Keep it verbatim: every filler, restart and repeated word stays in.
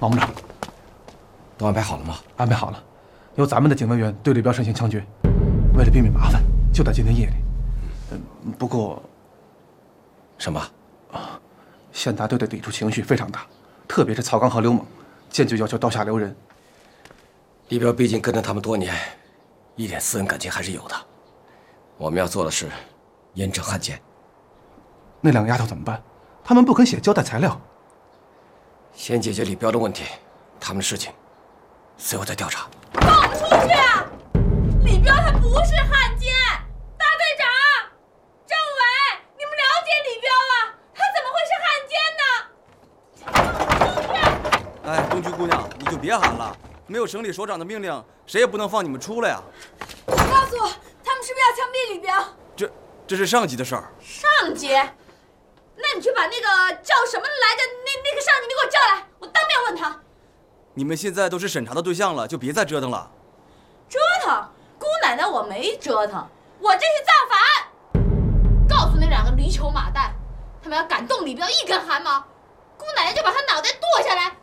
王部长， 都安排好了吗？ 安排好了，由咱们的警卫员对李彪实行枪决。为了避免麻烦，就在今天夜里。嗯，不过， 什么？ 啊，县大队的抵触情绪非常大，特别是曹刚和刘猛，坚决要求刀下留人。 李彪毕竟跟着他们多年，一点私人感情还是有的。我们要做的是严惩汉奸。 那两个丫头怎么办？他们不肯写交代材料。 先解决李彪的问题，他们的事情随后再调查。 放我们出去！李彪他不是汉奸，大队长、政委，你们了解李彪啊？他怎么会是汉奸呢？ 哎，东区姑娘，你就别喊了，没有省里首长的命令，谁也不能放你们出来呀！ 你告诉我，他们是不是要枪毙李彪？ 这这是上级的事儿。 上级？那你去把那个叫什么来着？那那个上级，你给我叫来，我当面问他。 你们现在都是审查的对象了，就别再折腾了。 折腾？姑奶奶，我没折腾，我这是造反！告诉那两个驴球马蛋，他们要敢动李彪一根汗毛，姑奶奶就把他脑袋剁下来，